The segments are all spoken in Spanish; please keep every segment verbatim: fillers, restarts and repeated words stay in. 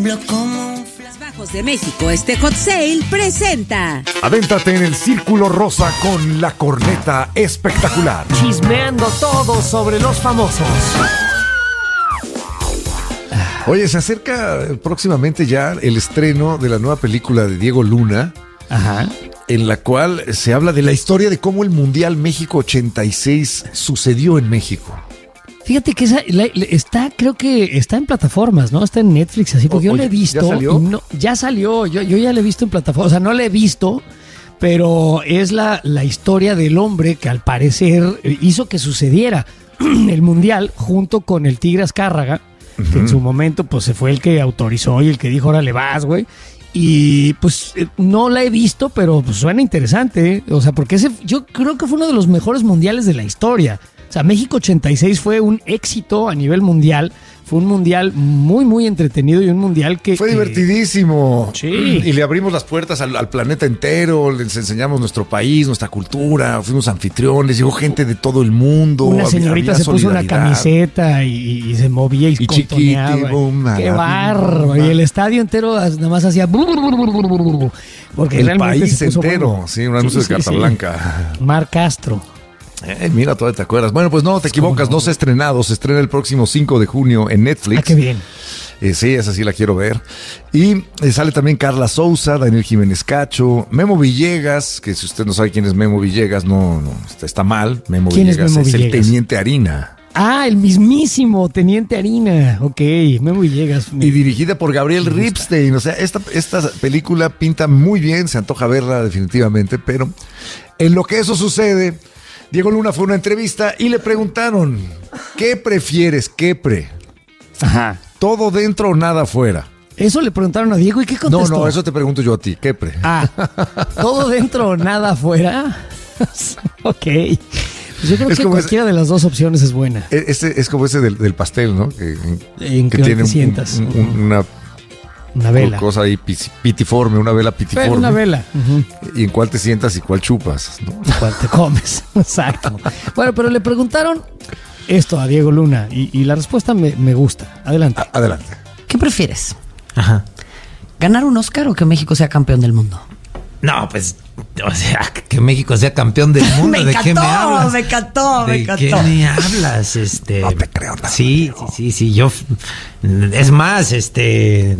tiemblo como un fla- Bajos de México, este hot sale presenta. Adéntrate en el Círculo Rosa con la corneta espectacular. Chismeando todo sobre los famosos. Oye, se acerca próximamente ya el estreno de la nueva película de Diego Luna. Ajá. En la cual se habla de la historia de cómo el Mundial México ochenta y seis sucedió en México. Fíjate que esa, la, la, está, creo que está en plataformas, ¿no? Está en Netflix, así, porque o, yo la he visto. ¿Ya salió? No, ya salió, yo, yo ya la he visto en plataformas, o sea, no la he visto, pero es la, la historia del hombre que al parecer hizo que sucediera el Mundial junto con el Tigre Azcárraga, uh-huh. que en su momento pues se fue el que autorizó y el que dijo, órale vas, güey. Y pues no la he visto, pero pues suena interesante, ¿eh? O sea, porque ese yo creo que fue uno de los mejores mundiales de la historia. O sea, México ochenta y seis fue un éxito a nivel mundial. Fue un mundial muy, muy entretenido y un mundial que... Fue que... divertidísimo. Sí. Y le abrimos las puertas al, al planeta entero, les enseñamos nuestro país, nuestra cultura, fuimos anfitriones, llegó gente de todo el mundo. Una señorita había, había se puso una camiseta y, y se movía y, y contoneaba. Chiquiti, boom, ¡qué bárbaro! Y el estadio entero nada más hacía... Porque el país entero, bueno. Sí, un anuncio sí, de carta sí, blanca. Sí. Mar Castro. Eh, mira, todavía te acuerdas. Bueno, pues no, te equivocas, no? no se ha estrenado, se estrena el próximo cinco de junio en Netflix. Ah, qué bien. Eh, sí, esa sí la quiero ver. Y eh, sale también Carla Souza, Daniel Jiménez Cacho, Memo Villegas, que si usted no sabe quién es Memo Villegas, no, no está, está mal. Memo ¿Quién Villegas es, Memo es Villegas? El Teniente Harina. Ah, el mismísimo Teniente Harina. Ok, Memo Villegas. Me... Y dirigida por Gabriel Ripstein. O sea, esta, esta película pinta muy bien, se antoja verla definitivamente, pero en lo que eso sucede... Diego Luna fue a una entrevista y le preguntaron, ¿qué prefieres, qué pre? Ajá. ¿Todo dentro o nada afuera? Eso le preguntaron a Diego y ¿qué contestó? No, no, eso te pregunto yo a ti, ¿qué pre? Ah, ¿todo dentro o nada afuera? Ok. Pues yo creo es que cualquiera ese, de las dos opciones es buena. Ese, es como ese del, del pastel, ¿no? Que, en que que tiene te sientas. Un, un, una... Una vela. Una cosa ahí pitiforme, una vela pitiforme. Una vela. Uh-huh. Y en cuál te sientas y cuál chupas, ¿no? Y cuál te comes. Exacto. Bueno, pero le preguntaron esto a Diego Luna y, y la respuesta me, me gusta. Adelante. A- adelante. ¿Qué prefieres? Ajá. ¿Ganar un Oscar o que México sea campeón del mundo? No, pues, o sea, que México sea campeón del mundo. me ¿De encantó, qué me hablas? me encantó, me ¿De encantó. qué me hablas? Este, No te creo nada. Sí, sí, sí, sí, yo, es más, este,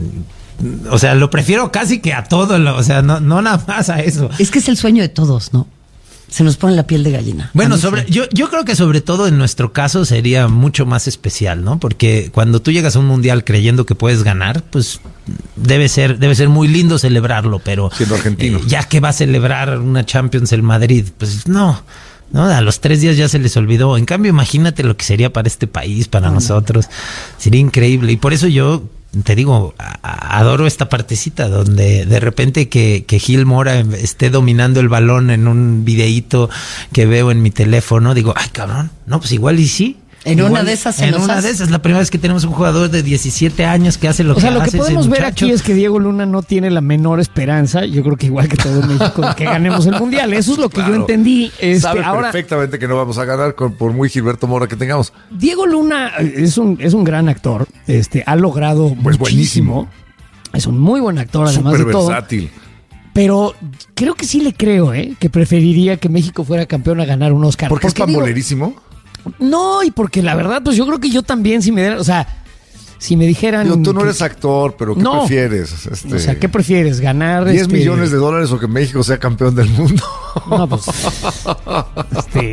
o sea, lo prefiero casi que a todo, lo, o sea, no, no nada más a eso. Es que es el sueño de todos, ¿no? Se nos pone la piel de gallina. Bueno, sobre, yo, yo creo que sobre todo en nuestro caso sería mucho más especial, ¿no? Porque cuando tú llegas a un mundial creyendo que puedes ganar, pues debe ser, debe ser muy lindo celebrarlo, pero siendo argentino. Eh, ya que va a celebrar una Champions el Madrid, pues no. No, a los tres días ya se les olvidó. En cambio, imagínate lo que sería para este país, para oh, nosotros. No. Sería increíble. Y por eso yo te digo, a, adoro esta partecita donde de repente que, que Gil Mora esté dominando el balón en un videíto que veo en mi teléfono, digo, ay cabrón, no, pues igual y sí. En igual, una de esas En una hace. de esas, la primera vez que tenemos un jugador de diecisiete años que hace lo o que sea, lo hace que podemos ese ver muchacho. aquí es que Diego Luna no tiene la menor esperanza, yo creo que igual que todo México, de que ganemos el Mundial. Eso es lo que claro. yo entendí. Este, Sabe ahora, perfectamente que no vamos a ganar con, por muy Gilberto Mora que tengamos. Diego Luna es un, es un gran actor, este, ha logrado pues muchísimo. Buenísimo. Es un muy buen actor, además Súper de todo. versátil. Pero creo que sí le creo, ¿eh? Que preferiría que México fuera campeón a ganar un Oscar. ¿Porque, porque es pambolerísimo? Digo, no, y porque la verdad, pues yo creo que yo también, si me dieran, o sea, si me dijeran... Digo, tú no que, eres actor, pero ¿qué no, prefieres? Este, o sea, ¿qué prefieres? ¿Ganar diez este, millones de dólares o que México sea campeón del mundo? No, pues... este...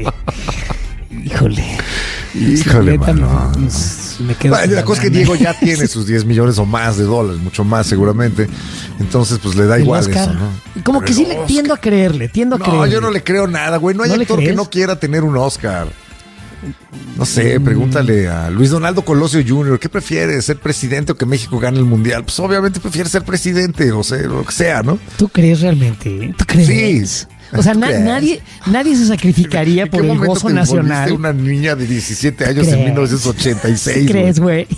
Híjole. Híjole, mano. No, me quedo bueno, la cosa es que Diego ya tiene sus diez millones o más de dólares, mucho más seguramente. Entonces, pues le da igual Oscar, eso, ¿no? Como Pero que sí Oscar. le tiendo a creerle, tiendo a no, creerle. No, yo no le creo nada, güey. No hay ¿No actor que no quiera tener un Oscar. No sé, pregúntale a Luis Donaldo Colosio junior ¿Qué prefiere, ser presidente o que México gane el mundial? Pues obviamente prefiere ser presidente, o sea, lo que sea, ¿no? ¿Tú crees realmente? ¿Tú crees? Sí. O sea, na- nadie, nadie se sacrificaría por el gozo te nacional. Una niña de diecisiete años en mil novecientos ochenta y seis. ¿Sí crees, güey?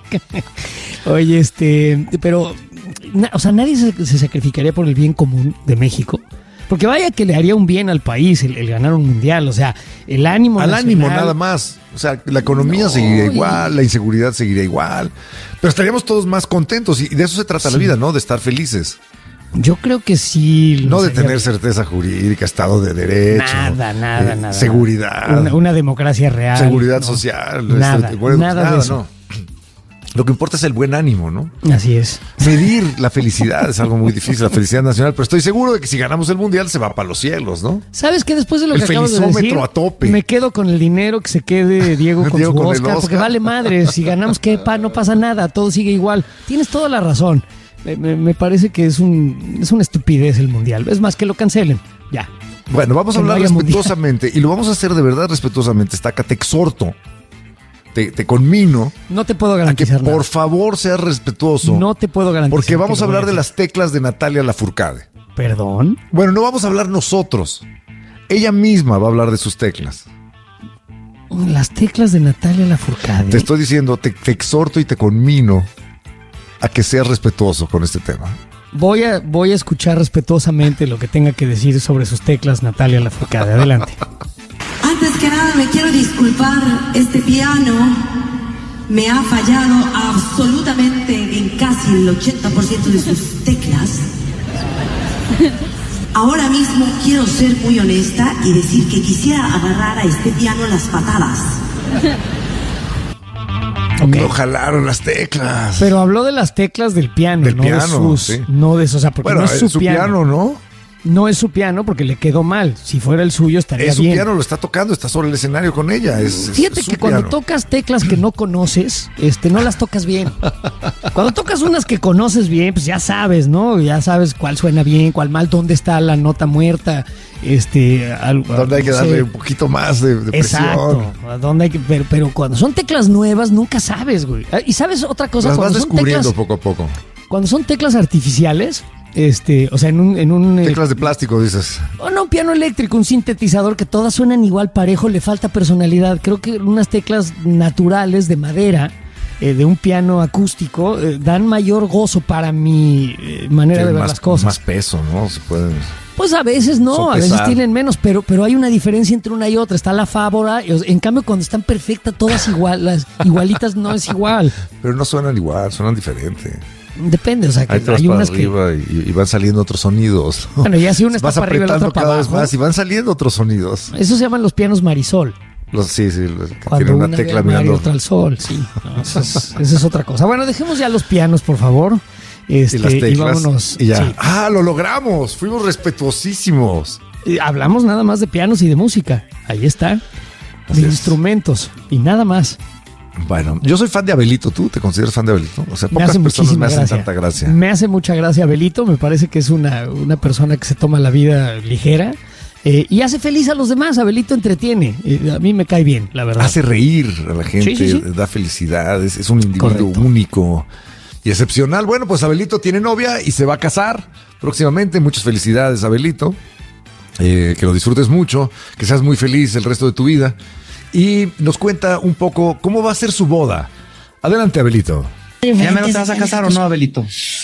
Oye, este, pero, na- o sea, nadie se, se sacrificaría por el bien común de México. Porque vaya que le haría un bien al país el, el ganar un mundial, o sea, el ánimo Al nacional, ánimo nada más. O sea, la economía No, seguiría y- igual, la inseguridad seguiría igual. Pero estaríamos todos más contentos y de eso se trata la vida, ¿no? De estar felices. Yo creo que sí. No de sería- tener certeza jurídica, Estado de Derecho. Nada, nada, eh, nada. Seguridad. Una, una democracia real. seguridad no. social. Nada, este, bueno, nada de eso. no. Lo que importa es el buen ánimo, ¿no? Así es. Medir la felicidad es algo muy difícil, la felicidad nacional, pero estoy seguro de que si ganamos el mundial se va para los cielos, ¿no? ¿Sabes qué? Después de lo El que acabas de felizómetro decir, a tope. me quedo con el dinero, que se quede Diego con Diego su con el Oscar, Oscar. porque vale madre. Si ganamos, ¿qué? Pa, no pasa nada, todo sigue igual. Tienes toda la razón. Me, me- me parece que es un es una estupidez el mundial. Es más, que lo cancelen. Ya. Bueno, vamos a Que no hablar haya mundial. respetuosamente y lo vamos a hacer de verdad respetuosamente. Estaca, te exhorto, te, te conmino No te puedo a que garantizar por nada. favor seas respetuoso. No te puedo garantizar. Porque vamos que a lo voy hablar de hacer. las teclas de Natalia Lafourcade. ¿Perdón? Bueno, no vamos a hablar nosotros. Ella misma va a hablar de sus teclas. Las teclas de Natalia Lafourcade. Te estoy diciendo, te, te exhorto y te conmino a que seas respetuoso con este tema. Voy a, voy a escuchar respetuosamente lo que tenga que decir sobre sus teclas Natalia Lafourcade. Adelante. Antes que nada me quiero disculpar, este piano me ha fallado absolutamente en casi el ochenta por ciento de sus teclas. Ahora mismo quiero ser muy honesta y decir que quisiera agarrar a este piano las patadas. Ok. No jalaron las teclas. Pero habló de las teclas del piano, Del no piano, de sus, sí. no de eso, o sea, porque bueno, no es su, piano. piano, ¿no? No es su piano porque le quedó mal. Si fuera el suyo estaría Es su bien. piano, lo está tocando, está sobre el escenario con ella. Es, es Fíjate su que cuando piano. tocas teclas que no conoces, este, no las tocas bien. Cuando tocas unas que conoces bien, pues ya sabes, ¿no? Ya sabes cuál suena bien, cuál mal, dónde está la nota muerta, este, algo, Donde hay que no sé. darle un poquito más de, de Exacto. presión. ¿A dónde hay que, pero, pero cuando son teclas nuevas, nunca sabes, güey. Ah, Y sabes otra cosa, Las vas cuando son descubriendo teclas, poco a poco. cuando son teclas artificiales, este, o sea, en un, en un eh, Teclas de plástico, dices. o no, un piano eléctrico, un sintetizador que todas suenan igual parejo, le falta personalidad. Creo que unas teclas naturales de madera, eh, de un piano acústico, eh, dan mayor gozo para mi eh, manera de Tienen ver más, las cosas. más peso, ¿no? Se pueden. Pues a veces no, a veces Sopesar. tienen menos, pero, pero hay una diferencia entre una y otra. Está la fábora, y, o sea, en cambio cuando están perfectas, todas igual, las igualitas no es igual. Pero no suenan igual, suenan diferente. Depende, o sea, que Ahí te vas hay para unas que... arriba y, y van saliendo otros sonidos. ¿no? Bueno, ya si una está vas para arriba y la apretando otra para cada vez abajo. más y van saliendo otros sonidos. Eso se llaman los pianos Marisol. Los, sí, sí, los que Cuando tienen una una tecla ve al mar y mirando. otra al sol, sí. No, eso es, esa es otra cosa. Bueno, dejemos ya los pianos, por favor. Este, Y las teclas. y vámonos. y ya. Sí. Ah, lo logramos. Fuimos respetuosísimos. Y hablamos nada más de pianos y de música. Ahí está. Así de es. instrumentos y nada más. Bueno, yo soy fan de Abelito. ¿Tú te consideras fan de Abelito? O sea, Me pocas hace personas muchísima me hacen gracia. tanta gracia. Me hace mucha gracia Abelito. Me parece que es una, una persona que se toma la vida ligera. eh, y hace feliz a los demás. Abelito entretiene. Eh, a mí me cae bien, la verdad. Hace reír a la gente, Sí, sí, sí. da felicidad, es, es un individuo Correcto. único y excepcional. Bueno, pues Abelito tiene novia y se va a casar próximamente. Muchas felicidades, Abelito. Eh, que lo disfrutes mucho, que seas muy feliz el resto de tu vida. Y nos cuenta un poco cómo va a ser su boda. Adelante, Abelito. ¿Ya me lo te vas a casar o no, Abelito?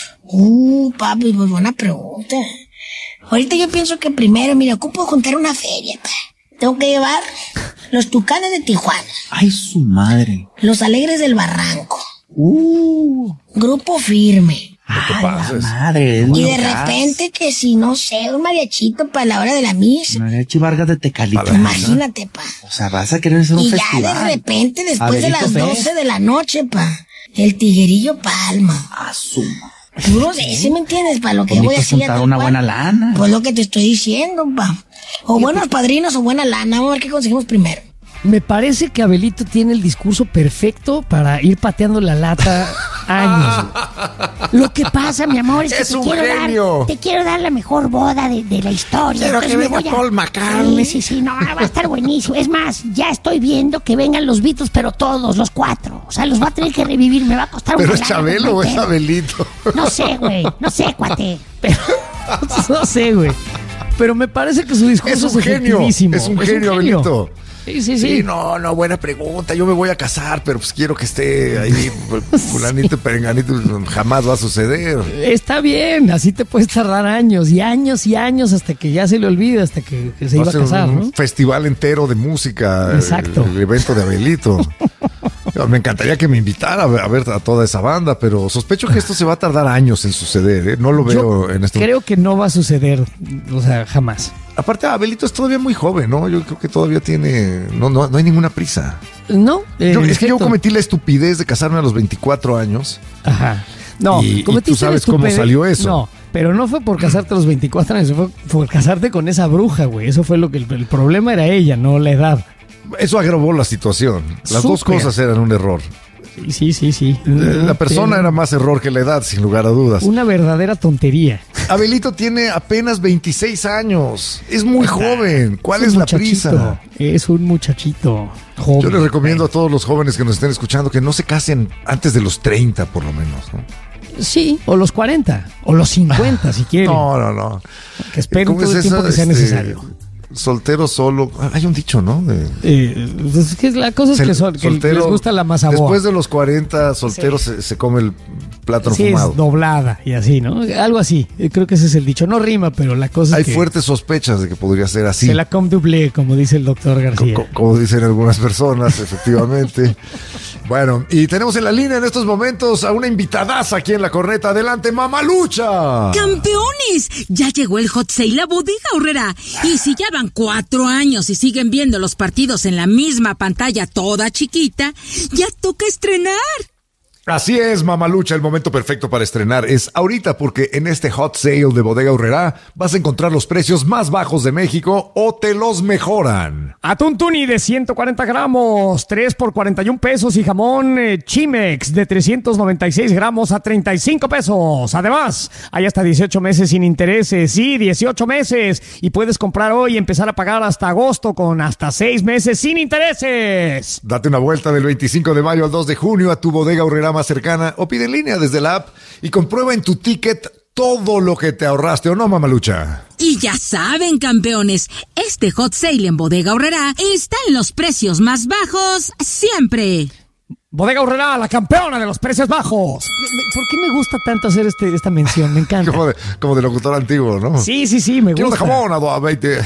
Uh, papi, pues buena pregunta. Ahorita yo pienso que primero, mira, ocupo juntar una feria, pa. Tengo que llevar los Tucanes de Tijuana, Ay, su madre. los Alegres del Barranco, Uh. Grupo Firme. te Ay, pases. la madre. es Y muy de gas. repente que si, no sé, un mariachito para la hora de la misa. Mariachi Vargas de Tecalitlán. Para- Imagínate, pa. O sea, vas a querer hacer un Y ya festival. de repente, después de Abelito las Fest. doce de la noche, pa, el Tiguerillo Palma. A su madre. Tú no sé, ¿sí me entiendes? Para lo que voy a Necesitas decir. juntar una buena lana. Pues lo que te estoy diciendo, pa. O buenos padrinos o buena lana. Vamos a ver qué conseguimos primero. Me parece que Abelito tiene el discurso perfecto para ir pateando la lata años. Lo que pasa, mi amor, es que Es te, un quiero genio. dar, te quiero dar la mejor boda de, de la historia. Quiero Entonces que me venga voy a- Paul McCartney. Sí, sí, sí, no, va a estar buenísimo. Es más, ya estoy viendo que vengan los Beatles, pero todos, los cuatro. O sea, los va a tener que revivir, me va a costar ¿Pero una es lana, Chabelo o es meter. Abelito? No sé, güey, no sé, cuate. Pero, no sé, güey. Pero me parece que su discurso Es es, un genio. efectivísimo. Es un genio, Abelito. Sí, sí, sí. Sí, no, no, buena pregunta. Yo me voy a casar, pero pues quiero que esté ahí fulanito y perenganito. Jamás va a suceder. Está bien, así te puedes tardar años y años y años hasta que ya se le olvide, hasta que, que se Va iba a ser casar, un ¿no? festival entero de música. Exacto. El, el evento de Abelito. Me encantaría que me invitara a ver, a ver a toda esa banda, pero sospecho que esto se va a tardar años en suceder, ¿eh? No lo veo Yo en este creo que no va a suceder, o sea, jamás. Aparte, Abelito es todavía muy joven, ¿no? Yo creo que todavía tiene... No, no, no hay ninguna prisa. No, eh, Yo- es que yo exacto. cometí la estupidez de casarme a los veinticuatro años. Ajá. No, Y- y cometiste tú sabes la cómo estupidez- salió eso. No, pero no fue por casarte a los veinticuatro años, fue por casarte con esa bruja, güey. Eso fue lo que el, el problema era ella, no la edad. Eso agravó la situación. Las dos Súper. cosas eran un error. Sí, sí, sí, sí. La persona Pero era más error que la edad, sin lugar a dudas. una verdadera tontería. Abelito tiene apenas veintiséis años. Es muy joven. ¿Cuál un es la muchachito, prisa? Es un muchachito joven. Yo les recomiendo a todos los jóvenes que nos estén escuchando que no se casen antes de los treinta, por lo menos, ¿no? Sí, o los cuarenta, o los cincuenta, si quieren. No, no, no. Que esperen ¿Cómo todo es el tiempo eso? que sea Este, necesario. Soltero solo. Hay un dicho, ¿no? De- Eh, pues es que la cosa es que, son, que soltero, les gusta la masa boa. Después de los cuarenta, soltero se, se come el plátano Sí, fumado. es doblada y así, ¿no? Algo así. Eh, Creo que ese es el dicho. No rima, pero la cosa Hay es que fuertes sospechas de que podría ser así. se la com doublé, como dice el doctor García. Co- como dicen algunas personas, efectivamente. Bueno, y tenemos en la línea en estos momentos a una invitadaza aquí en La Corneta. Adelante, Mamalucha. ¡Campeones! Ya llegó el Hot Sale a Bodega Aurrera. Y si ya van cuatro años y siguen viendo los partidos en la misma pantalla toda chiquita, ya toca estrenar. Así es, Mamalucha, el momento perfecto para estrenar es ahorita, porque en este hot sale de Bodega Aurrera vas a encontrar los precios más bajos de México o te los mejoran. Atún tuni de ciento cuarenta gramos, tres por cuarenta y un pesos y jamón eh, Chimex de trescientos noventa y seis gramos a treinta y cinco pesos. Además, hay hasta dieciocho meses sin intereses, sí, dieciocho meses. Y puedes comprar hoy y empezar a pagar hasta agosto con hasta seis meses sin intereses. Date una vuelta del veinticinco de mayo al dos de junio a tu Bodega Aurrera más cercana o pide en línea desde la app y comprueba en tu ticket todo lo que te ahorraste, ¿o no, Mamalucha? Y ya saben, campeones, este Hot Sale en Bodega Aurrera está en los precios más bajos siempre. Bodega Aurrera, la campeona de los precios bajos. ¿Por qué me gusta tanto hacer este, esta mención? Me encanta. Como de, como de locutor antiguo, ¿no? Sí, sí, sí, me Kilo de gusta. jabón a veinte.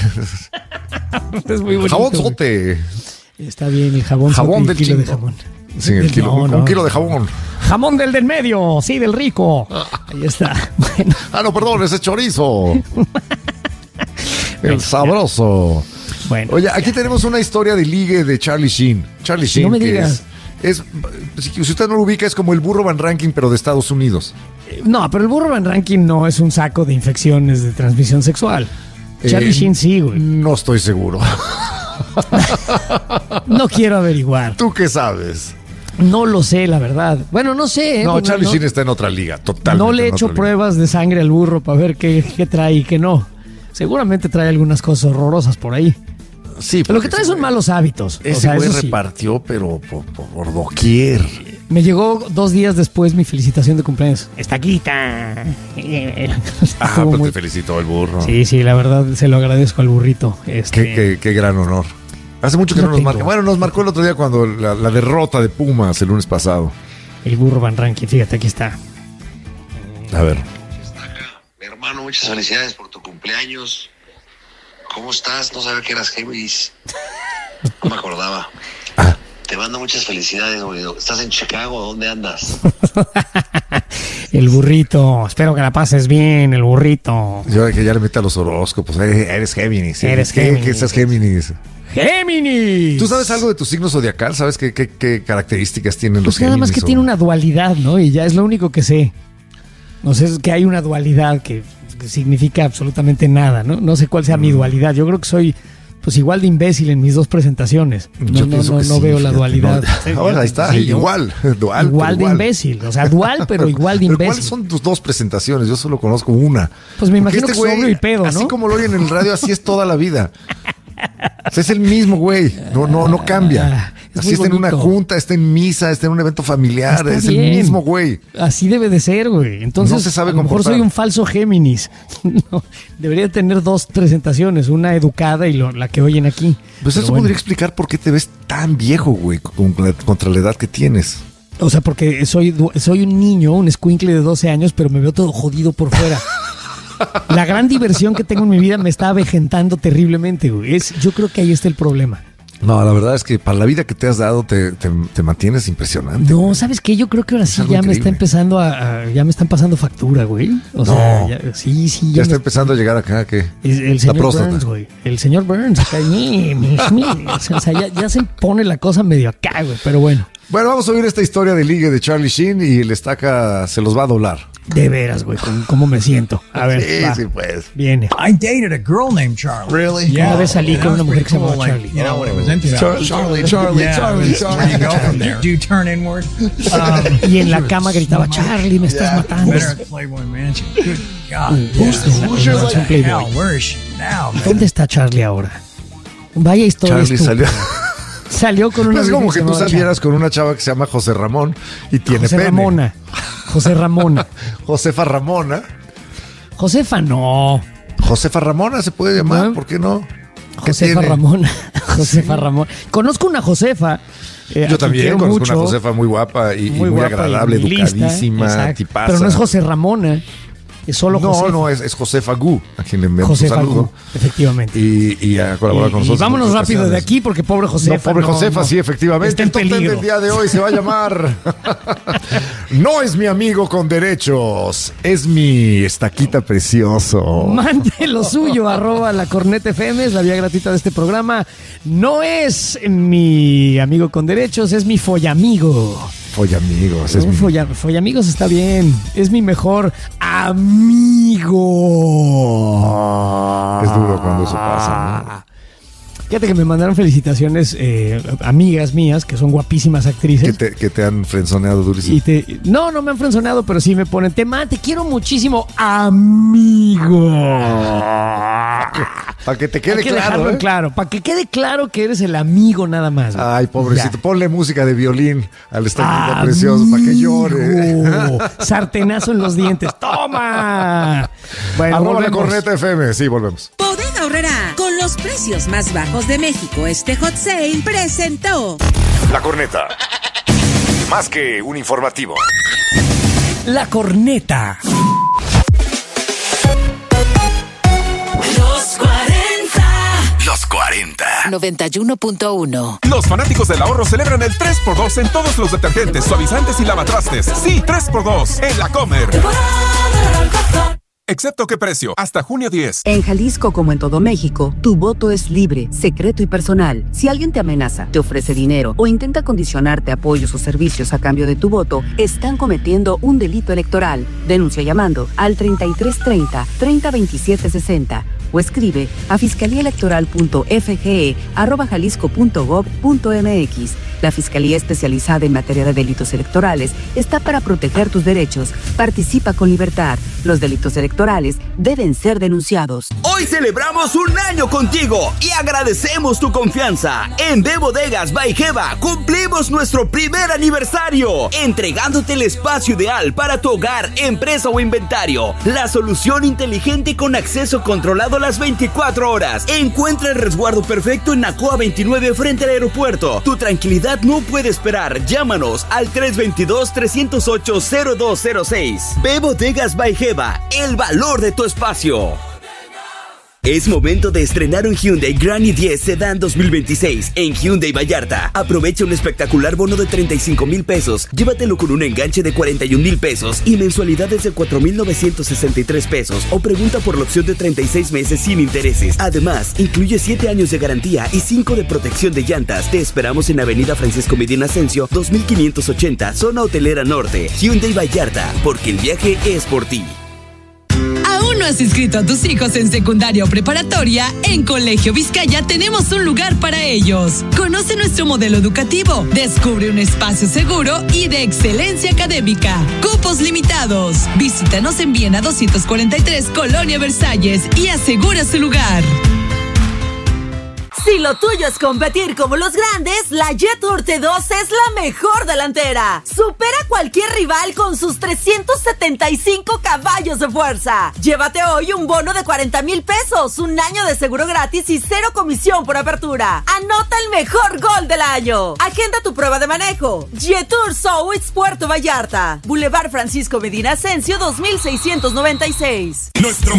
Es muy bonito. Jabón güey. sote. Está bien, el jabón. Jabón sote y del kilo de chingo. jamón. Sí, el kilo, No, un, no. un kilo de jabón. Jamón del del medio, sí, del rico. Ahí está. Bueno, Ah, no, perdón, ese chorizo. El sabroso. bueno. Oye, aquí tenemos una historia de ligue de Charlie Sheen. Charlie Sheen, No me que digas. es, es, si usted no lo ubica, es como el burro Van Ranking, pero de Estados Unidos. No, pero el burro Van Ranking no es un saco de infecciones de transmisión sexual. Charlie Eh, Sheen sí, güey. No estoy seguro. No quiero averiguar. ¿Tú qué sabes? No lo sé, la verdad. Bueno, no sé. ¿eh? No, Porque Charlie no, Sheen está en otra liga, totalmente. no le he en hecho otra liga. pruebas de sangre al burro para ver qué, qué trae y qué no. Seguramente trae algunas cosas horrorosas por ahí. Sí, Lo que porque trae ese son güey- malos hábitos. Ese o sea, güey eso sí. repartió, pero por, por, por doquier. Me llegó dos días después mi felicitación de cumpleaños. Estaquita. Ah, Estuvo pero muy- te felicitó el burro. Sí, sí, la verdad se lo agradezco al burrito. Este, Qué, qué- qué gran honor. Hace mucho que No no nos tengo. marca. Bueno, nos marcó el otro día cuando la, la derrota de Pumas el lunes pasado. El burro Van Ranking, fíjate, aquí está. A ver. Mi hermano, muchas felicidades por tu cumpleaños. ¿Cómo estás? No sabía que eras Géminis. No me acordaba. Ah. Te mando muchas felicidades, güey. ¿Estás en Chicago? ¿Dónde andas? El burrito. Espero que la pases bien, el burrito. Yo que ya le mete a los horóscopos. Eh, Eres Géminis. ¿eh? Eres ¿Qué, Géminis. ¿Qué estás Géminis? ¡Géminis! ¿Tú sabes algo de tu signo zodiacal? ¿Sabes qué, qué, qué características tienen los Pues nada Géminis? más que o- tiene una dualidad, ¿no? Y ya es lo único que sé. No sé, es que hay una dualidad que, que significa absolutamente nada, ¿no? No sé cuál sea Mm. mi dualidad. Yo creo que soy pues igual de imbécil en mis dos presentaciones. No, Yo no, pienso no, que no sí, veo la fíjate, dualidad. no. Ahora ahí está, Sí, yo- igual, dual. Igual pero de imbécil. O sea, dual, pero igual de ¿Pero imbécil. ¿Cuáles son tus dos presentaciones? Yo solo conozco una. Pues me Porque imagino que sobrio y pedo, ¿no? Así como lo oyen en el radio, así es toda la vida. O sea, es el mismo güey. No, no, no cambia. Ah, Es Así muy está en una bonito. junta, está en misa, está en un evento familiar, Está es bien. el mismo güey. Así debe de ser, güey. Entonces, No se sabe a lo mejor comportar. soy un falso Géminis. No, debería tener dos presentaciones, una educada y lo- la que oyen aquí. Pues Pero eso bueno. podría explicar por qué te ves tan viejo, güey, con la- contra la edad que tienes. O sea, porque soy, du- soy un niño, un escuincle de doce años, pero me veo todo jodido por fuera. La gran diversión que tengo en mi vida me está avejentando terriblemente, güey. Es, yo creo que ahí está el problema. No, la verdad es que para la vida que te has dado te, te, te mantienes impresionante. No, ¿sabes qué? Yo creo que ahora sí algo ya me está increíble. empezando a, a- ya me están pasando factura, güey. O No. sea, ya- sí, sí. Ya ya está me- empezando a llegar acá, ¿qué? el, el La señor próstata. Burns, güey. El señor Burns, acá, ñe, ñe, ñe. O sea, ya, ya se pone la cosa medio acá, güey. Pero bueno, Bueno, vamos a oír esta historia de ligue de Charlie Sheen y el estaca se los va a doblar. de veras, güey, con cómo me siento. A ver, Sí, va. sí, pues. Viene. I dated a girl named Charlie. Really? Una vez salí con una mujer que se llamaba Like, Charlie. you know, when it was into that. Charlie, Charlie, Charlie, Yeah, Charlie, it was- Charlie. where you go from there. Do you turn inward? Um, Y en la cama gritaba, Charlie, me estás matando. better at Playboy Mansion. Good God. Who's the- who's your What the Playboy? hell? Where is she now, man? ¿Dónde está Charlie ahora? Vaya historia Charlie estúpida. salió. Salió con una Pues vieja como se que tú llamaba salieras con una chava que se llama José Ramón y tiene José pene. Ramona. José Ramona. Josefa Ramona. Josefa no. Josefa Ramona se puede llamar, No. ¿por qué no? ¿Qué Josefa tiene? Ramona. Josefa Ramona. Conozco una Josefa. eh, a Yo quien también quiero conozco mucho, una Josefa muy guapa y y muy, guapa agradable, y lista, educadísima, exacto. tipaza. Pero no es José Ramona. Es solo No, Josefa. no, es, es Josefa Gu, a quien le enviamos un Josefa saludo. Gu, efectivamente. Y, y a colaborar Y- con y nosotros. en vámonos muchas rápido de ocasiones. aquí porque pobre Josefa. No, pobre no, Josefa, no. sí, efectivamente. Está en El top ten peligro. del día de hoy se va a llamar No es mi amigo con derechos, es mi estaquita precioso. Mande lo suyo, arroba la corneta F M, es la vía gratuita de este programa. No es mi amigo con derechos, es mi follamigo. Oye, amigos, es Un mi... folla- follamigos está bien. Es mi mejor amigo. Es duro cuando eso pasa, ¿no? Fíjate que me mandaron felicitaciones eh, amigas mías que son guapísimas Que actrices. te, que te han frenzoneado durísimo. Y te, no, no me han frenzoneado, pero sí me ponen, te, ma, te quiero muchísimo, amigo. Para que te quede Hay que claro, dejarlo ¿eh? en claro, para que quede claro que eres el amigo nada más. güey. Ay, pobrecito. Ya. Ponle música de violín al estaquita Amigo. precioso para que llore. Sartenazo en los dientes. ¡Toma! Bueno, Arroba la volvemos. corneta F M. Sí, volvemos. Bodega Aurrera, con los precios más bajos de México, este hot sale presentó. La corneta. Más que un informativo. La corneta. Los cuarenta. Los cuarenta. noventa y uno punto uno. Los fanáticos del ahorro celebran el tres por dos en todos los detergentes, suavizantes y lavatrastes. Sí, tres por dos en la Comer. Excepto qué precio, hasta junio diez. En Jalisco, como en todo México, tu voto es libre, secreto y personal. Si alguien te amenaza, te ofrece dinero o intenta condicionarte apoyos o servicios a cambio de tu voto, están cometiendo un delito electoral. Denuncia llamando al treinta y tres treinta, treinta veintisiete sesenta o escribe a fiscaliaelectoral.fge arroba jalisco punto gob punto mx. La Fiscalía Especializada en Materia de Delitos Electorales está para proteger tus derechos. Participa con libertad. Los delitos electorales deben ser denunciados. Hoy celebramos un año contigo y agradecemos tu confianza. En De Bodegas by Jeva cumplimos nuestro primer aniversario, entregándote el espacio ideal para tu hogar, empresa o inventario. La solución inteligente con acceso controlado las veinticuatro horas. Encuentra el resguardo perfecto en Nacoa veintinueve frente al aeropuerto. Tu tranquilidad no puede esperar. Llámanos al tres dos dos, tres cero ocho, cero dos cero seis. De Bodegas by Jeva, el valor de tu espacio. Es momento de estrenar un Hyundai Grand i diez Sedan dos mil veintiséis en Hyundai Vallarta. Aprovecha un espectacular bono de treinta y cinco mil pesos. Llévatelo con un enganche de cuarenta y un mil pesos y mensualidades de cuatro mil novecientos sesenta y tres pesos. O pregunta por la opción de treinta y seis meses sin intereses. Además, incluye siete años de garantía y cinco de protección de llantas. Te esperamos en Avenida Francisco Medina Ascencio, dos mil quinientos ochenta, Zona Hotelera Norte. Hyundai Vallarta, porque el viaje es por ti. ¿Aún no has inscrito a tus hijos en secundaria o preparatoria? En Colegio Vizcaya tenemos un lugar para ellos. Conoce nuestro modelo educativo, descubre un espacio seguro y de excelencia académica. Cupos limitados. Visítanos en Viena doscientos cuarenta y tres, Colonia Versalles, y asegura su lugar. Si lo tuyo es competir como los grandes, la Jetour T dos es la mejor delantera. Supera a cualquier rival con sus trescientos setenta y cinco caballos de fuerza. Llévate hoy un bono de cuarenta mil pesos, un año de seguro gratis y cero comisión por apertura. Anota el mejor gol del año. Agenda tu prueba de manejo. Jetour South Puerto Vallarta, Boulevard Francisco Medina Asensio dos mil seiscientos noventa y seis. Nuestro